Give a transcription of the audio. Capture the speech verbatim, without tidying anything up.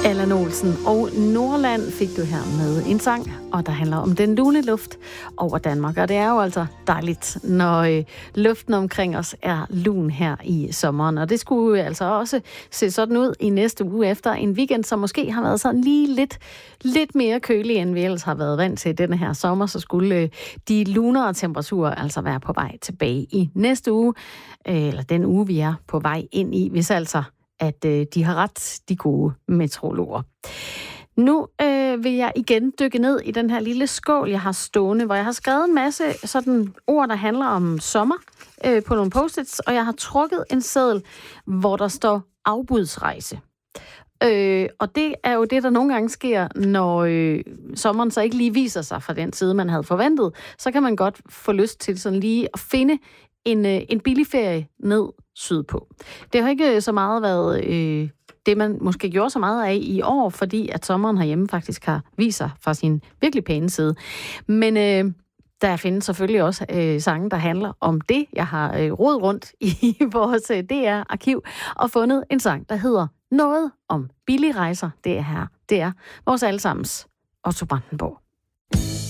Allan Olsen og Nordland fik du her med en sang, og der handler om den lune luft over Danmark. Og det er jo altså dejligt, når øh, luften omkring os er lun her i sommeren. Og det skulle altså også se sådan ud i næste uge efter en weekend, som måske har været sådan lige lidt, lidt mere kølig, end vi ellers har været vant til denne her sommer. Så skulle øh, de lunere temperaturer altså være på vej tilbage i næste uge, øh, eller den uge, vi er på vej ind i, hvis altså at øh, de har ret, de gode meteorologer. Nu øh, vil jeg igen dykke ned i den her lille skål, jeg har stående, hvor jeg har skrevet en masse sådan ord, der handler om sommer øh, på nogle post-its, og jeg har trukket en seddel, hvor der står afbudsrejse. Øh, og det er jo det, der nogle gange sker, når øh, sommeren så ikke lige viser sig fra den side, man havde forventet. Så kan man godt få lyst til sådan lige at finde en, øh, en billig ferie ned sydpå. Det har ikke så meget været øh, det, man måske gjorde så meget af i år, fordi at sommeren herhjemme faktisk har vist sig fra sin virkelig pæne side. Men øh, der findes selvfølgelig også øh, sange, der handler om det. Jeg har øh, rodet rundt i vores øh, D R-arkiv og fundet en sang, der hedder Noget om billige rejser. Det er her. Det er vores allesammens Otto Brandenburg.